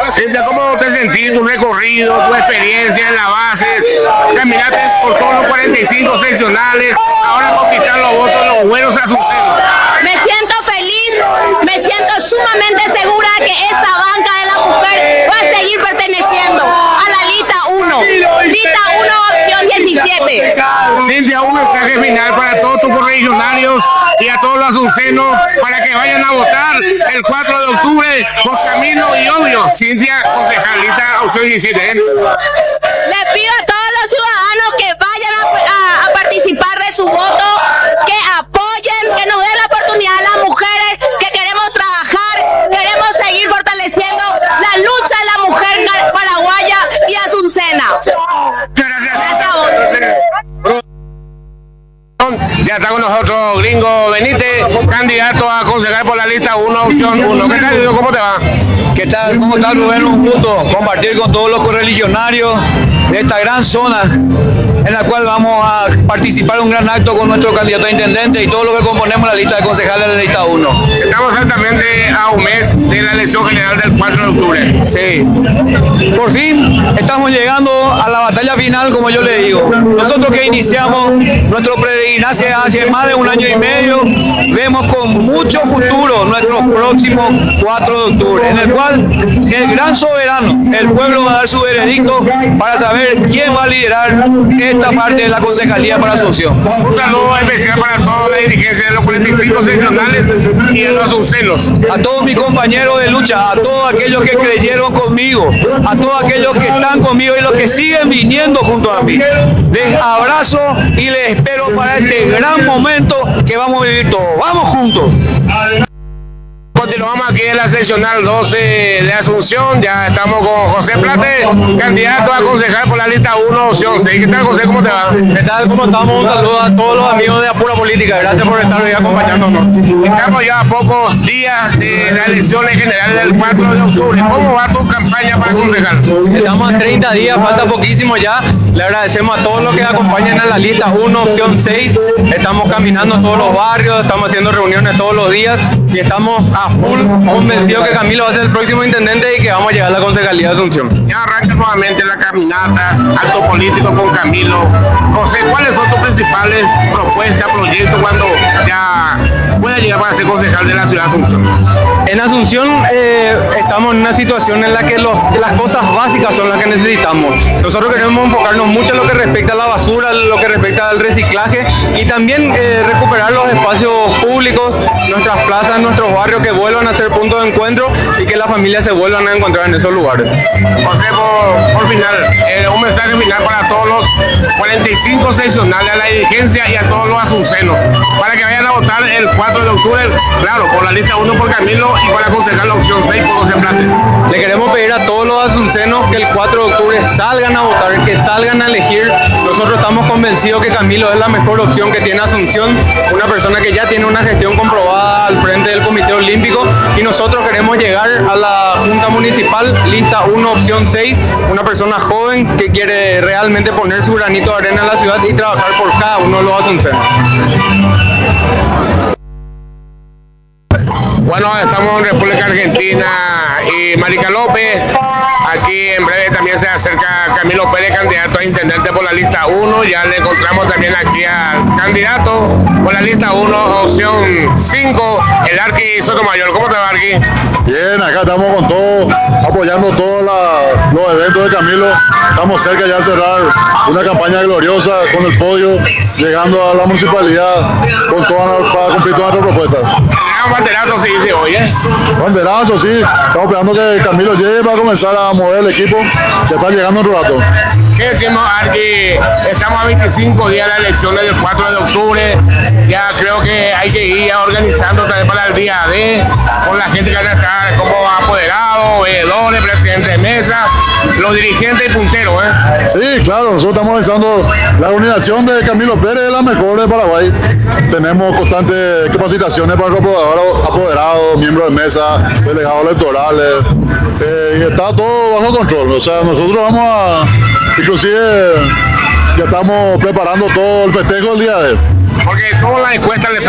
Cintia, ¿cómo te sentís? Tu recorrido, tu experiencia en la base, caminaste por todos los 45 seccionales, ahora conquistar los votos, los buenos asunteros. Me siento feliz, me siento sumamente segura que esta banca de la mujer va a seguir perteneciendo a la lista 1. Lista 1, opción 17. Cintia, un mensaje final para todos tus correligionarios y a todos los asuncenos para que vayan a votar el 4 de octubre por Camilo y obvio. Cintia, concejalista, opción 17. Les pido a todos los ciudadanos que vayan a participar de su voto, que apoyen, que nos den la oportunidad a las mujeres que queremos trabajar, queremos seguir fortaleciendo la lucha de la mujer paraguaya y asuncena. Ya está con nosotros Gringo Benítez, candidato a concejal por la lista 1, opción 1. ¿Qué tal, Gringo? ¿Cómo te va? ¿Qué tal? ¿Cómo estás, Rubén? Un gusto compartir con todos los correligionarios de esta gran zona en la cual vamos a participar en un gran acto con nuestro candidato a intendente y todo lo que componemos la lista de concejales de la lista 1. Estamos exactamente a un mes de la elección general del 4 de octubre. Sí. Por fin estamos llegando a la batalla final, como yo le digo. Nosotros que iniciamos nuestro peregrinaje hace más de un año y medio, vemos con mucho futuro nuestro próximo 4 de octubre, en el cual el gran soberano, el pueblo, va a dar su veredicto para saber quién va a liderar esta parte de la concejalía para Asunción. Un saludo especial para toda la dirigencia de los 45 seccionales y de los asuncenos. A todos mis compañeros de lucha, a todos aquellos que creyeron conmigo, a todos aquellos que están conmigo y los que siguen viniendo junto a mí. Les abrazo y les espero para este gran momento que vamos a vivir todos. ¡Vamos juntos! Continuamos aquí en la seccional 12 de Asunción. Ya estamos con José Plate, candidato a concejal por la lista 1, opción 6. ¿Qué tal, José? ¿Cómo te va? ¿Qué tal? ¿Cómo estamos? Un saludo a todos los amigos de Apura Política. Gracias por estar hoy acompañándonos. Estamos ya a pocos días de las elecciones generales del 4 de octubre. ¿Cómo va tu campaña para concejal? Estamos a 30 días, falta poquísimo ya. Le agradecemos a todos los que acompañan a la lista 1, opción 6. Estamos caminando a todos los barrios, estamos haciendo reuniones todos los días y estamos a full convencidos que Camilo va a ser el próximo intendente y que vamos a llegar a la concejalía de Asunción. Ya arranca nuevamente las caminatas, actos políticos con Camilo. José, ¿cuáles son tus principales propuestas, proyectos cuando ya pueda llegar para ser concejal de la ciudad de Asunción? En Asunción estamos en una situación en la que las cosas básicas son las que necesitamos. Nosotros queremos enfocarnos mucho en lo que respecta a la basura, lo que respecta al reciclaje y también recuperar los espacios públicos, nuestras plazas, nuestros barrios que vuelvan a ser puntos de encuentro y que las familias se vuelvan a encontrar en esos lugares. José, por final, un mensaje final para todos los 45 seccionales, a la dirigencia y a todos los asuncenos, para que vayan a votar el 4 de octubre, claro, por la lista 1 por Camilo y para concejal la opción 6 por José Plate. Le queremos pedir a todos los asuncenos que el 4 de octubre salgan a votar, que salgan a elegir. Nosotros estamos convencidos que Camilo es la mejor opción que tiene Asunción, una persona que ya tiene una gestión comprobada al frente del Comité Olímpico y nosotros queremos llegar a la Junta Municipal, lista 1, opción 6, una persona joven que quiere realmente poner su granito de arena en la ciudad y trabajar por cada uno de los asuncenos. Bueno, estamos en República Argentina y Marica López. Aquí en breve también se acerca Camilo Pérez, candidato a intendente por la lista 1. Ya le encontramos también aquí al candidato por la lista 1, opción 5, el Arqui Sotomayor. ¿Cómo te va, Arqui? Bien, acá estamos con todo, apoyando todos los eventos de Camilo. Estamos cerca ya de cerrar una campaña gloriosa con el podio, llegando a la municipalidad con para cumplir todas nuestras propuestas. Un banderazo, sí, sí, oye. Banderazo, sí. Estamos esperando que Camilo llegue para comenzar a mover el equipo. Se está llegando en un rato. ¿Qué decimos, Arqui? Estamos a 25 días de las elecciones del 4 de octubre. Ya creo que hay que ir organizando también para el día D, con la gente que van a estar como apoderado, veedores, presidente de mesa, los dirigentes y punteros, Sí, claro, nosotros estamos pensando la organización de Camilo Pérez es la mejor de Paraguay. Tenemos constantes capacitaciones para los apoderados, miembros de mesa, delegados electorales, y está todo bajo control. O sea, nosotros vamos a, inclusive ya estamos preparando todo el festejo del día de hoy. Porque todas las encuestas le